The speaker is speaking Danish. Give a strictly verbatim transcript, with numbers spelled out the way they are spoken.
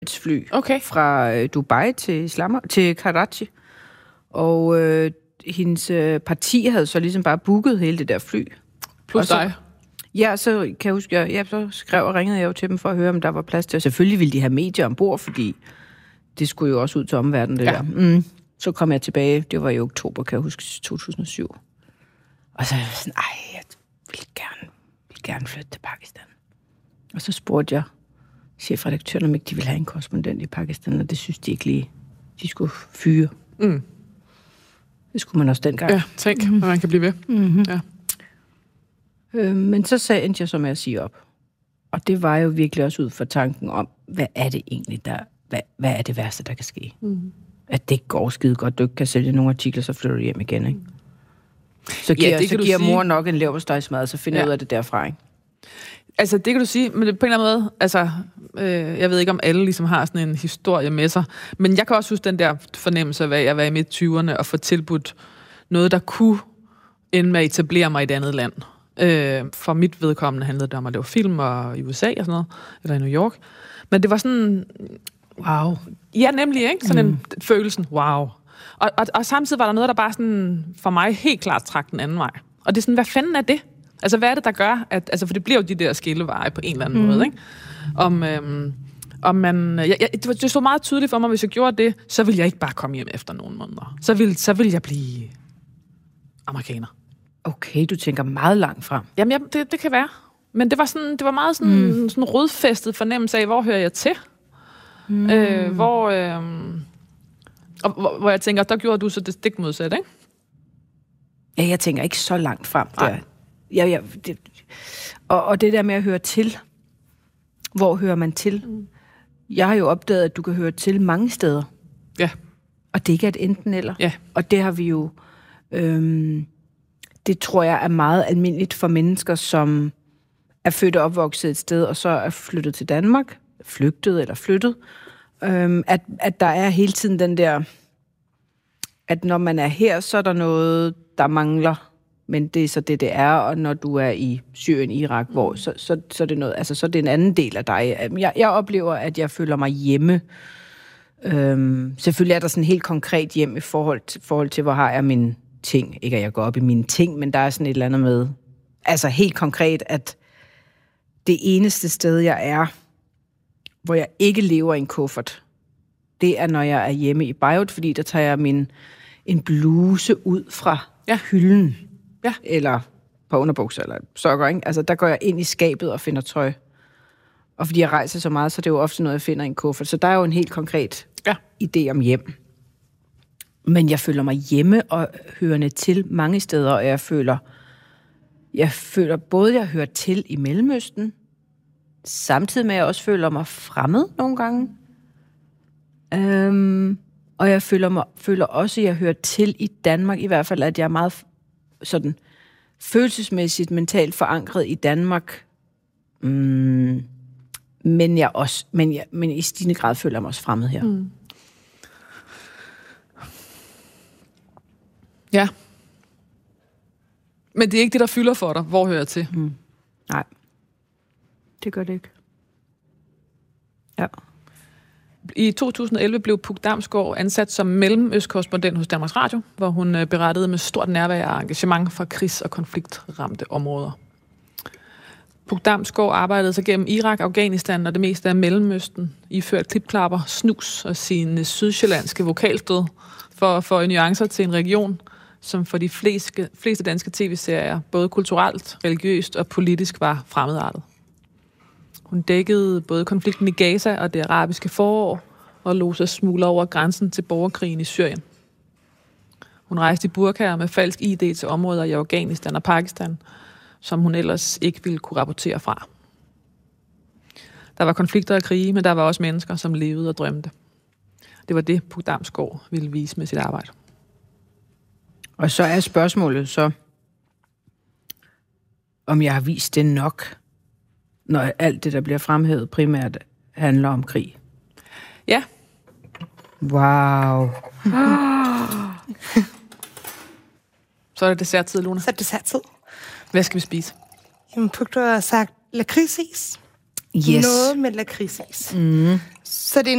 fly okay. fra øh, Dubai til, Islam- til Karachi. Og øh, hendes øh, parti havde så ligesom bare booket hele det der fly. Plus så, dig? Ja, så kan jeg huske, jeg, ja, så skrev og ringede jeg jo til dem for at høre, om der var plads til. Og selvfølgelig ville de have medier ombord, fordi det skulle jo også ud til omverdenen, det ja. der. Mm. Så kom jeg tilbage, det var i oktober, kan jeg huske, to tusind og syv. Og så var jeg sådan, ej, jeg vil gerne, vil gerne flytte til Pakistan. Og så spurgte jeg chefredaktøren, om ikke de ville have en korrespondent i Pakistan, og det synes de ikke lige. De skulle fyre. Mm. Det skulle man også dengang. Ja, tænk, mm-hmm. hvad man kan blive ved. Mm-hmm. Ja. Øh, men så sagde jeg så med at sige op. Og det var jo virkelig også ud fra tanken om, hvad er det egentlig, der, hvad, hvad er det værste, der kan ske? Mm. At det går skide godt, du ikke kan sælge nogle artikler, så flytter du hjem igen, ikke? Så giver, ja, så giver mor nok en leverpostejsmad, så finder jeg ja. ud af det derfra, ikke? Altså, det kan du sige, men det på en eller anden måde, altså, øh, jeg ved ikke, om alle ligesom har sådan en historie med sig, men jeg kan også huske den der fornemmelse af, at jeg var i midt tyverne og få tilbudt noget, der kunne ende med at etablere mig i et andet land. Øh, for mit vedkommende handlede det om at lave film og i U S A og sådan noget, eller i New York. Men det var sådan, wow. Ja, nemlig, ikke? Sådan mm. en følelsen, wow. Og, og, og samtidig var der noget, der bare sådan, for mig helt klart trak den anden vej. Og det er sådan, hvad fanden er det? Altså, hvad er det, der gør, at... Altså, for det bliver jo de der skilleveje på en eller anden mm. måde, ikke? Om, øhm, om man... Jeg, jeg, det, det stod meget tydeligt for mig, hvis jeg gjorde det, så ville jeg ikke bare komme hjem efter nogle måneder. Så ville, så ville jeg blive amerikaner. Okay, du tænker meget langt frem. Jamen, jeg, det, det kan være. Men det var, sådan, det var meget sådan en mm. sådan rødfæstet fornemmelse af, hvor hører jeg til? Mm. Øh, hvor... Øh, og, hvor, hvor jeg tænker, der gjorde du så det stik modsatte, ikke? Ja, jeg tænker ikke så langt frem der. Ja, ja, det, og, og det der med at høre til, hvor hører man til? Mm. Jeg har jo opdaget, at du kan høre til mange steder. Ja. Og det ikke er et enten eller. Ja. Og det har vi jo... Øhm, det tror jeg er meget almindeligt for mennesker, som er født og opvokset et sted, og så er flyttet til Danmark, flygtet eller flyttet, øhm, at, at der er hele tiden den der... At når man er her, så er der noget, der mangler... Men det er så det, det er, og når du er i Syrien, Irak, hvor, så, så, så, er det noget, altså, så er det en anden del af dig. Jeg, jeg oplever, at jeg føler mig hjemme. Øhm, selvfølgelig er der sådan helt konkret hjem i forhold til, forhold til, hvor har jeg mine ting. Ikke at jeg går op i mine ting, men der er sådan et eller andet med... Altså helt konkret, at det eneste sted, jeg er, hvor jeg ikke lever i en kuffert, det er, når jeg er hjemme i Beirut, fordi der tager jeg min, en bluse ud fra ja. hylden. Ja. Eller på underbukser, eller sokker, ikke? Altså, der går jeg ind i skabet og finder tøj. Og fordi jeg rejser så meget, så er det jo ofte noget, jeg finder i en kuffert. Så der er jo en helt konkret ja. idé om hjem. Men jeg føler mig hjemme og hørende til mange steder, og jeg føler, jeg føler både, jeg hører til i Mellemøsten, samtidig med, at jeg også føler mig fremmed nogle gange. Øhm, og jeg føler, mig, føler også, at jeg hører til i Danmark, i hvert fald, at jeg er meget... sådan følelsesmæssigt, mentalt forankret i Danmark. Mm, men jeg også, men, jeg, men i stigende grad føler jeg mig også fremmed her. Mm. Ja. Men det er ikke det, der fylder for dig. Hvor hører jeg til? Mm. Nej. Det gør det ikke. Ja. I to tusind og elleve blev Puk Damsgaard ansat som mellemøstkorrespondent hos Danmarks Radio, hvor hun berettede med stort nærvær og engagement fra krigs- og konfliktramte områder. Puk Damsgaard arbejdede sig gennem Irak, Afghanistan og det meste af Mellemøsten, iført klipklapper, snus og sine sydsjællandske vokalstød for at få nuancer til en region, som for de fleste, fleste danske tv-serier både kulturelt, religiøst og politisk var fremmedartet. Hun dækkede både konflikten i Gaza og det arabiske forår, og lod sig smugle over grænsen til borgerkrigen i Syrien. Hun rejste i burkaer med falsk I D til områder i Afghanistan og Pakistan, som hun ellers ikke ville kunne rapportere fra. Der var konflikter og krige, men der var også mennesker, som levede og drømte. Det var det, Puk Damsgaard ville vise med sit arbejde. Og så er spørgsmålet så, om jeg har vist det nok, når alt det, der bliver fremhævet, primært handler om krig. Ja. Wow. Så er det desserttid, Luna. Så er det desserttid. Hvad skal vi spise? Jamen, Puk, du har sagt lakridsis. Yes. Noget med lakridsis. Mm. Så det er